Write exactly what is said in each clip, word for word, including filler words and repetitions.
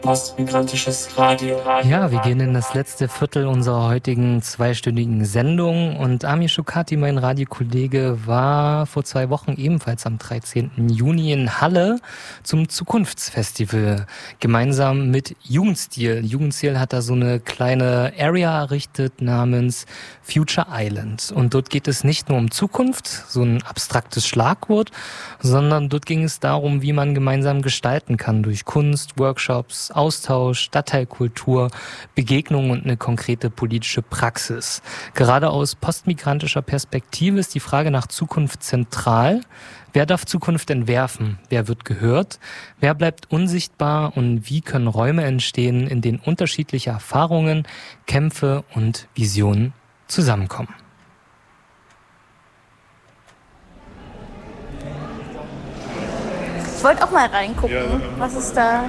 Postmigrantisches Radio. Ja, wir gehen in das letzte Viertel unserer heutigen zweistündigen Sendung und Amir Shokati, mein Radiokollege, war vor zwei Wochen ebenfalls am dreizehnten Juni in Halle zum Zukunftsfestival gemeinsam mit Jugendstil. Jugendstil hat da so eine kleine Area errichtet namens Future Island und dort geht es nicht nur um Zukunft, so ein abstraktes Schlagwort, sondern dort ging es darum, wie man gemeinsam gestalten kann durch Kunst, Workshops, Austausch, Stadtteilkultur, Begegnungen und eine konkrete politische Praxis. Gerade aus postmigrantischer Perspektive ist die Frage nach Zukunft zentral. Wer darf Zukunft entwerfen? Wer wird gehört? Wer bleibt unsichtbar? Und wie können Räume entstehen, in denen unterschiedliche Erfahrungen, Kämpfe und Visionen zusammenkommen? Ich wollte auch mal reingucken, ja, was ist da?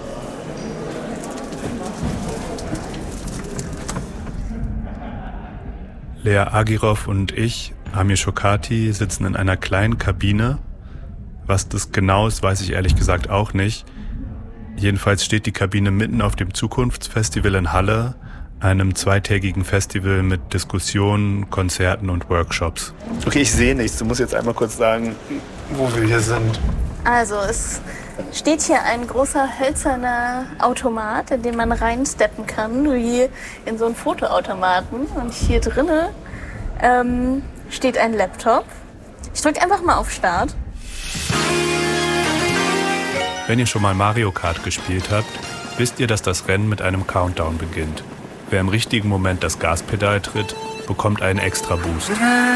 Lea Agirov und ich, Amir Shokati, sitzen in einer kleinen Kabine. Was das genau ist, weiß ich ehrlich gesagt auch nicht. Jedenfalls steht die Kabine mitten auf dem Zukunftsfestival in Halle, einem zweitägigen Festival mit Diskussionen, Konzerten und Workshops. Okay, ich sehe nichts. Du musst jetzt einmal kurz sagen, wo wir hier sind. Also es steht hier ein großer hölzerner Automat, in den man reinsteppen kann, wie in so einen Fotoautomaten. Und hier drinnen ähm, steht ein Laptop. Ich drücke einfach mal auf Start. Wenn ihr schon mal Mario Kart gespielt habt, wisst ihr, dass das Rennen mit einem Countdown beginnt. Wer im richtigen Moment das Gaspedal tritt, bekommt einen extra Boost.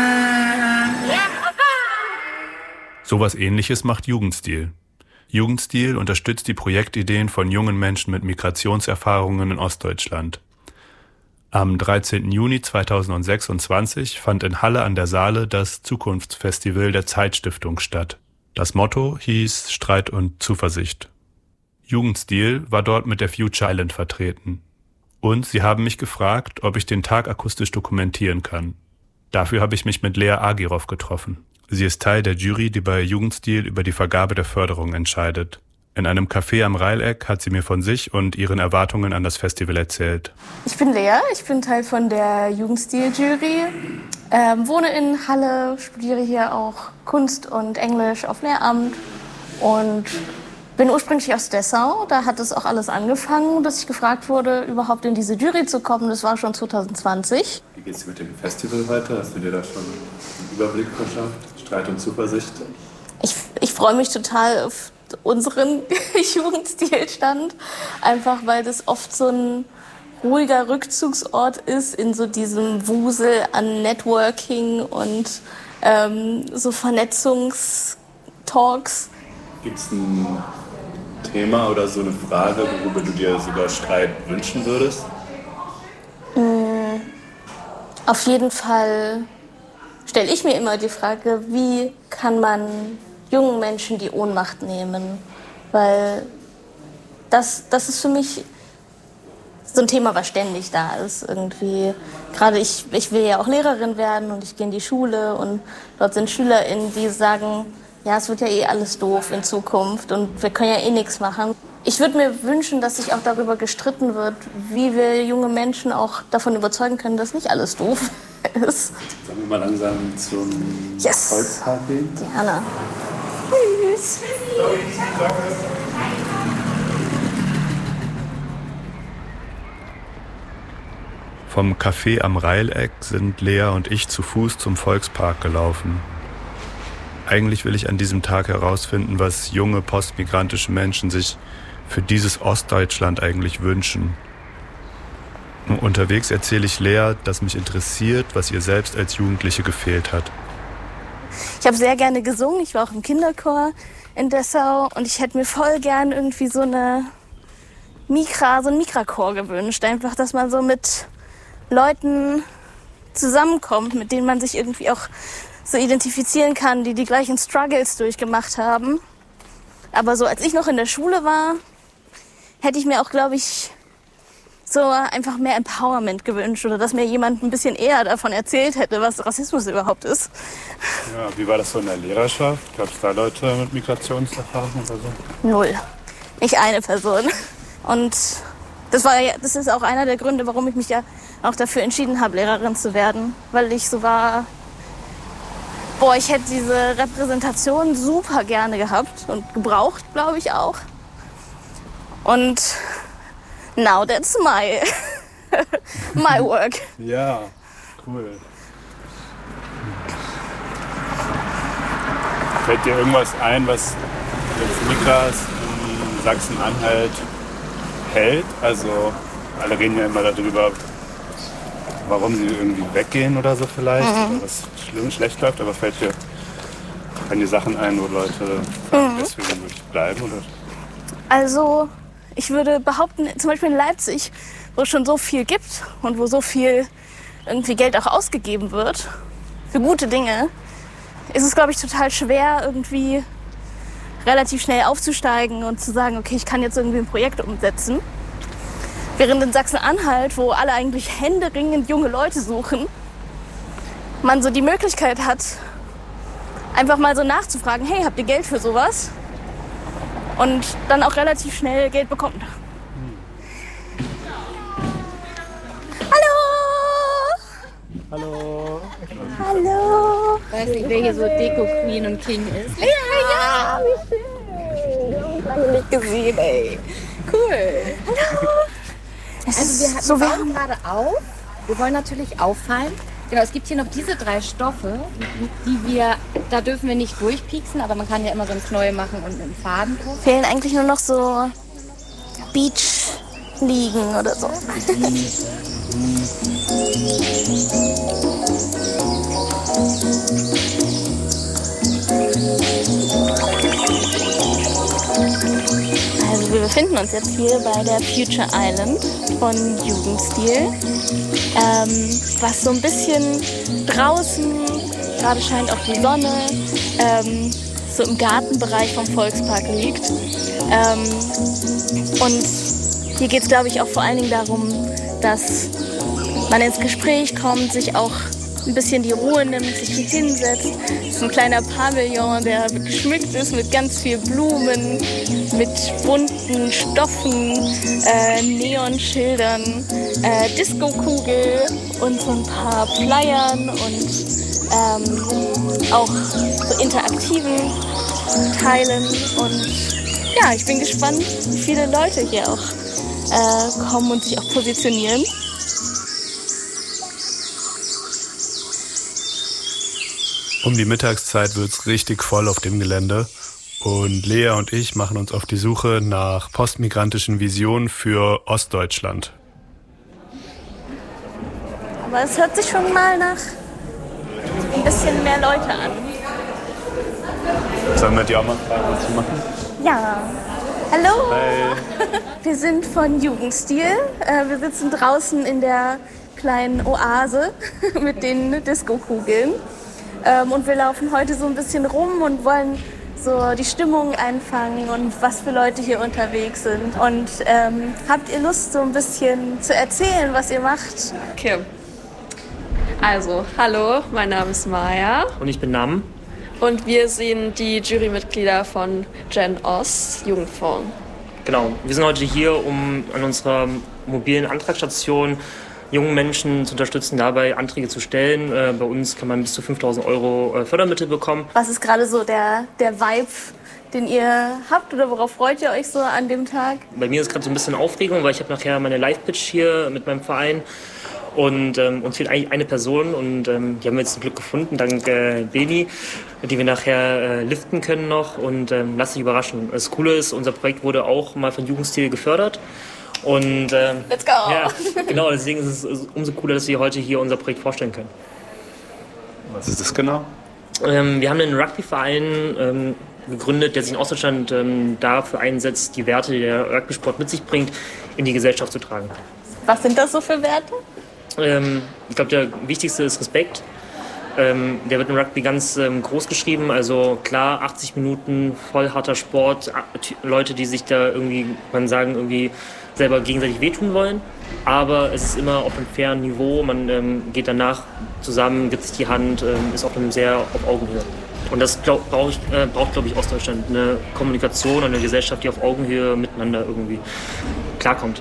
Sowas Ähnliches macht Jugendstil. Jugendstil unterstützt die Projektideen von jungen Menschen mit Migrationserfahrungen in Ostdeutschland. Am dreizehnten Juni zweitausendsechsundzwanzig fand in Halle an der Saale das Zukunftsfestival der Zeitstiftung statt. Das Motto hieß Streit und Zuversicht. Jugendstil war dort mit der Future Island vertreten. Und sie haben mich gefragt, ob ich den Tag akustisch dokumentieren kann. Dafür habe ich mich mit Lea Agirov getroffen. Sie ist Teil der Jury, die bei Jugendstil über die Vergabe der Förderung entscheidet. In einem Café am Reileck hat sie mir von sich und ihren Erwartungen an das Festival erzählt. Ich bin Lea, ich bin Teil von der Jugendstil-Jury, ähm, wohne in Halle, studiere hier auch Kunst und Englisch auf Lehramt und bin ursprünglich aus Dessau. Da hat es auch alles angefangen, dass ich gefragt wurde, überhaupt in diese Jury zu kommen. Das war schon zwanzig zwanzig. Wie geht es mit dem Festival weiter? Hast du dir da schon einen Überblick verschafft? Streit und Zuversicht? Ich, ich freue mich total auf unseren Jugendstilstand, einfach weil das oft so ein ruhiger Rückzugsort ist in so diesem Wusel an Networking und ähm, so Vernetzungstalks. Gibt es ein Thema oder so eine Frage, worüber du dir sogar Streit wünschen würdest? Mm, auf jeden Fall stelle ich mir immer die Frage, wie kann man jungen Menschen die Ohnmacht nehmen? Weil das, das ist für mich so ein Thema, was ständig da ist. Irgendwie. Gerade ich, ich will ja auch Lehrerin werden und ich gehe in die Schule und dort sind SchülerInnen, die sagen, ja, es wird ja eh alles doof in Zukunft und wir können ja eh nichts machen. Ich würde mir wünschen, dass sich auch darüber gestritten wird, wie wir junge Menschen auch davon überzeugen können, dass nicht alles doof ist. Sollen wir mal langsam zum yes. Volkspark gehen? Gerne. Tschüss. Vom Café am Reileck sind Lea und ich zu Fuß zum Volkspark gelaufen. Eigentlich will ich an diesem Tag herausfinden, was junge postmigrantische Menschen sich für dieses Ostdeutschland eigentlich wünschen. Unterwegs erzähle ich Lea, dass mich interessiert, was ihr selbst als Jugendliche gefehlt hat. Ich habe sehr gerne gesungen, ich war auch im Kinderchor in Dessau und ich hätte mir voll gern irgendwie so eine Mikra, so einen Mikrachor gewünscht. Einfach, dass man so mit Leuten zusammenkommt, mit denen man sich irgendwie auch so identifizieren kann, die die gleichen Struggles durchgemacht haben. Aber so als ich noch in der Schule war, hätte ich mir auch, glaube ich, so einfach mehr Empowerment gewünscht oder dass mir jemand ein bisschen eher davon erzählt hätte, was Rassismus überhaupt ist. Ja, wie war das so in der Lehrerschaft? Gab es da Leute mit Migrationserfahrung oder so? Null. Nicht eine Person. Und das war ja, das ist auch einer der Gründe, warum ich mich ja auch dafür entschieden habe, Lehrerin zu werden. Weil ich so war, boah, ich hätte diese Repräsentation super gerne gehabt und gebraucht, glaube ich auch. Und now that's my, my work. Ja, cool. Fällt dir irgendwas ein, was jetzt Mikras in Sachsen-Anhalt hält? Also alle reden ja immer darüber, warum sie irgendwie weggehen oder so vielleicht, mhm. oder was schlimm, schlecht läuft, aber fällt dir an die Sachen ein, wo Leute mhm. deswegen wirklich bleiben? Oder? Also ich würde behaupten, zum Beispiel in Leipzig, wo es schon so viel gibt und wo so viel irgendwie Geld auch ausgegeben wird für gute Dinge, ist es, glaube ich, total schwer, irgendwie relativ schnell aufzusteigen und zu sagen, okay, ich kann jetzt irgendwie ein Projekt umsetzen. Während in Sachsen-Anhalt, wo alle eigentlich händeringend junge Leute suchen, man so die Möglichkeit hat, einfach mal so nachzufragen, hey, habt ihr Geld für sowas? Und dann auch relativ schnell Geld bekommt. Hallo! Hallo! Ich weiß nicht, wer hier so Deko-Queen und King ist. Ja, ja, wie schön! Wir haben uns lange nicht gesehen, ey. Cool! Hallo! Es Also wir, so, wir wir bauen haben gerade auf. Wir wollen natürlich auffallen. Genau, es gibt hier noch diese drei Stoffe, die wir, da dürfen wir nicht durchpieksen, aber man kann ja immer so ein Knäuel machen und einen Faden drauf. fehlen eigentlich nur noch so Beach-Liegen oder so. Also wir befinden uns jetzt hier bei der Future Island von Jugendstil, ähm, was so ein bisschen draußen, gerade scheint auch die Sonne, ähm, so im Gartenbereich vom Volkspark liegt. Ähm, und hier geht es, glaube ich, auch vor allen Dingen darum, dass man ins Gespräch kommt, sich auch ein bisschen die Ruhe nimmt, sich hier hinsetzt. Das ist ein kleiner Pavillon, der geschmückt ist mit ganz viel Blumen, mit bunten Stoffen, äh, Neonschildern, äh, Disco-Kugel und so ein paar Playern und ähm, auch so interaktiven Teilen. Und ja, ich bin gespannt, wie viele Leute hier auch äh, kommen und sich auch positionieren. Um die Mittagszeit wird's richtig voll auf dem Gelände und Lea und ich machen uns auf die Suche nach postmigrantischen Visionen für Ostdeutschland. Aber es hört sich schon mal nach ein bisschen mehr Leute an. Sollen wir die auch mal fragen, was sie machen? Ja. Hallo. Hi. Wir sind von Jugendstil. Wir sitzen draußen in der kleinen Oase mit den Disco-Kugeln. Und wir laufen heute so ein bisschen rum und wollen so die Stimmung einfangen und was für Leute hier unterwegs sind. Und ähm, habt ihr Lust, so ein bisschen zu erzählen, was ihr macht? Okay. Also, hallo, mein Name ist Maya. Und ich bin Nam. Und wir sind die Jurymitglieder von Gen Ost Jugendfonds. Genau, wir sind heute hier, um an unserer mobilen Antragsstation jungen Menschen zu unterstützen, dabei Anträge zu stellen. Äh, bei uns kann man bis zu fünftausend Euro äh, Fördermittel bekommen. Was ist gerade so der, der Vibe, den ihr habt oder worauf freut ihr euch so an dem Tag? Bei mir ist gerade so ein bisschen Aufregung, weil ich habe nachher meine Live-Pitch hier mit meinem Verein und ähm, uns fehlt eigentlich eine Person und ähm, die haben wir jetzt zum Glück gefunden, dank äh, Beni, die wir nachher äh, liften können noch und ähm, lasst euch überraschen. Das Coole ist, unser Projekt wurde auch mal von Jugendstil gefördert. Und ähm, Let's go! Ja, genau, deswegen ist es umso cooler, dass wir heute hier unser Projekt vorstellen können. Was ist das genau? Ähm, wir haben einen Rugbyverein ähm, gegründet, der sich in Ostdeutschland ähm, dafür einsetzt, die Werte, die der Rugby-Sport mit sich bringt, in die Gesellschaft zu tragen. Was sind das so für Werte? Ähm, ich glaube, der wichtigste ist Respekt. Ähm, der wird im Rugby ganz ähm, groß geschrieben, also klar, achtzig Minuten, voll harter Sport, Leute, die sich da irgendwie, man sagen, irgendwie selber gegenseitig wehtun wollen, aber es ist immer auf einem fairen Niveau, man ähm, geht danach zusammen, gibt sich die Hand, ähm, ist auf einem sehr auf Augenhöhe. Und das glaub, brauch ich, äh, braucht, glaube ich, Ostdeutschland. Eine Kommunikation und eine Gesellschaft, die auf Augenhöhe miteinander irgendwie klarkommt.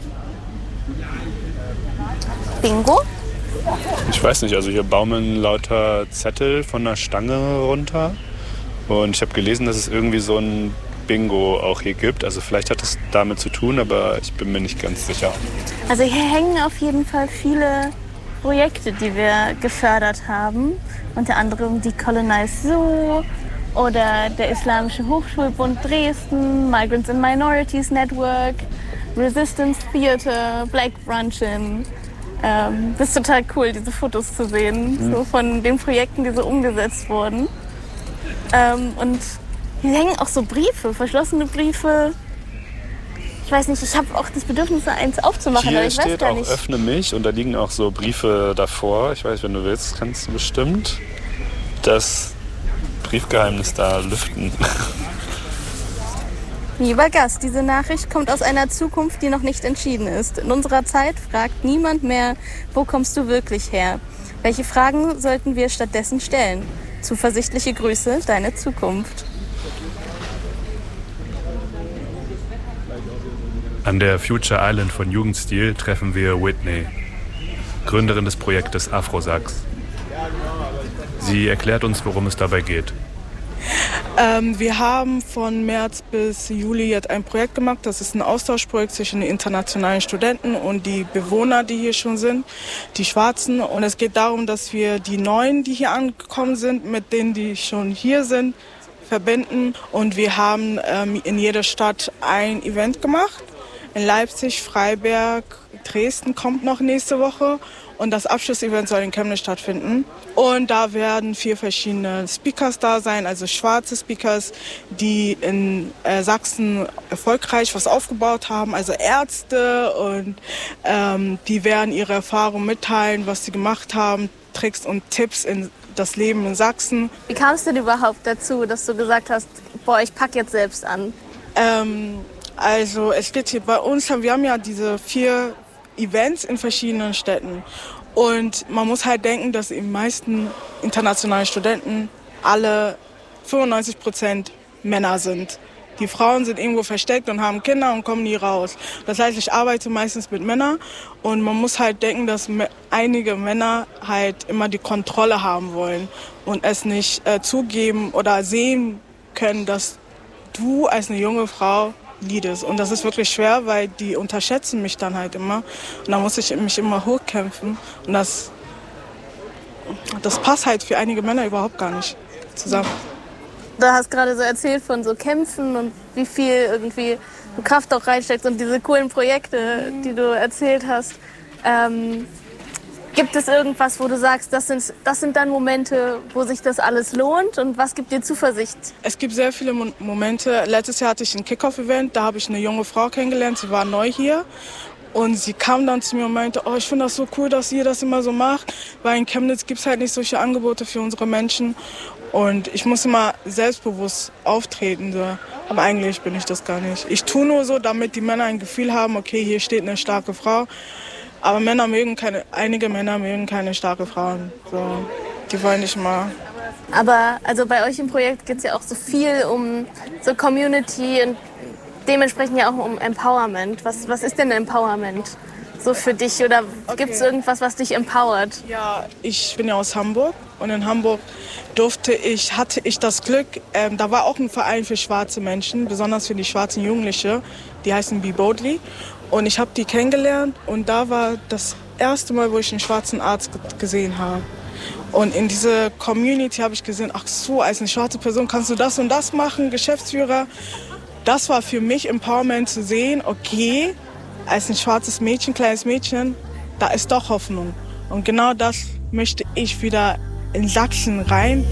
Bingo? Ich weiß nicht, also hier baumeln lauter Zettel von der Stange runter. Und ich habe gelesen, dass es irgendwie so ein Bingo auch hier gibt. Also vielleicht hat es damit zu tun, aber ich bin mir nicht ganz sicher. Also hier hängen auf jeden Fall viele Projekte, die wir gefördert haben. Unter anderem die Colonized Zoo oder der Islamische Hochschulbund Dresden, Migrants and Minorities Network, Resistance Theater, Black Bruncheon. Ähm, das ist total cool, diese Fotos zu sehen, mhm. so von den Projekten, die so umgesetzt wurden. Ähm, und hier hängen auch so Briefe, verschlossene Briefe. Ich weiß nicht, ich habe auch das Bedürfnis, eins aufzumachen, hier aber ich weiß steht gar auch nicht. Öffne mich und da liegen auch so Briefe davor. Ich weiß, wenn du willst, kannst du bestimmt das Briefgeheimnis da lüften. Lieber Gast, diese Nachricht kommt aus einer Zukunft, die noch nicht entschieden ist. In unserer Zeit fragt niemand mehr, wo kommst du wirklich her? Welche Fragen sollten wir stattdessen stellen? Zuversichtliche Grüße, deine Zukunft. An der Future Island von Jugendstil treffen wir Whitney, Gründerin des Projektes Afrosax. Sie erklärt uns, worum es dabei geht. Ähm, wir haben von März bis Juli jetzt ein Projekt gemacht. Das ist ein Austauschprojekt zwischen den internationalen Studenten und die Bewohner, die hier schon sind, die Schwarzen. Und es geht darum, dass wir die Neuen, die hier angekommen sind, mit denen, die schon hier sind, verbinden. Und wir haben ähm, in jeder Stadt ein Event gemacht. In Leipzig, Freiberg, Dresden kommt noch nächste Woche. Und das Abschlussevent soll in Chemnitz stattfinden. Und da werden vier verschiedene Speakers da sein, also schwarze Speakers, die in äh, Sachsen erfolgreich was aufgebaut haben, also Ärzte. Und ähm, die werden ihre Erfahrungen mitteilen, was sie gemacht haben, Tricks und Tipps in das Leben in Sachsen. Wie kam es denn überhaupt dazu, dass du gesagt hast, boah, ich pack jetzt selbst an? Ähm, also es geht hier bei uns, wir haben ja diese vier Events in verschiedenen Städten. Und man muss halt denken, dass die meisten internationalen Studenten alle fünfundneunzig Prozent Männer sind. Die Frauen sind irgendwo versteckt und haben Kinder und kommen nie raus. Das heißt, ich arbeite meistens mit Männern und man muss halt denken, dass einige Männer halt immer die Kontrolle haben wollen und es nicht äh, zugeben oder sehen können, dass du als eine junge Frau leadest. Und das ist wirklich schwer, weil die unterschätzen mich dann halt immer. Und da muss ich mich immer hochkämpfen. Und das, das passt halt für einige Männer überhaupt gar nicht zusammen. Du hast gerade so erzählt von so Kämpfen und wie viel irgendwie du Kraft auch reinsteckst und diese coolen Projekte, die du erzählt hast. Ähm, gibt es irgendwas, wo du sagst, das sind, das sind dann Momente, wo sich das alles lohnt und was gibt dir Zuversicht? Es gibt sehr viele Mo- Momente. Letztes Jahr hatte ich ein Kick-Off-Event, da habe ich eine junge Frau kennengelernt, sie war neu hier. Und sie kam dann zu mir und meinte, oh, ich finde das so cool, dass ihr das immer so macht, weil in Chemnitz gibt es halt nicht solche Angebote für unsere Menschen. Und ich muss immer selbstbewusst auftreten, so. Aber eigentlich bin ich das gar nicht. Ich tue nur so, damit die Männer ein Gefühl haben, okay, hier steht eine starke Frau. Aber Männer mögen keine, einige Männer mögen keine starke Frauen. So. Die wollen nicht mal. Aber also bei euch im Projekt geht es ja auch so viel um so Community und dementsprechend ja auch um Empowerment. Was, was ist denn Empowerment so für dich? Oder okay. Gibt es irgendwas, was dich empowert? Ja, ich bin ja aus Hamburg und in Hamburg durfte ich, hatte ich das Glück, ähm, da war auch ein Verein für schwarze Menschen, besonders für die schwarzen Jugendliche, die heißen Be Boldly. Und ich habe die kennengelernt und da war das erste Mal, wo ich einen schwarzen Arzt g- gesehen habe. Und in dieser Community habe ich gesehen, ach so, als eine schwarze Person kannst du das und das machen, Geschäftsführer. Das war für mich Empowerment zu sehen, okay, als ein schwarzes Mädchen, kleines Mädchen, da ist doch Hoffnung. Und genau das möchte ich wieder in Sachsen rein.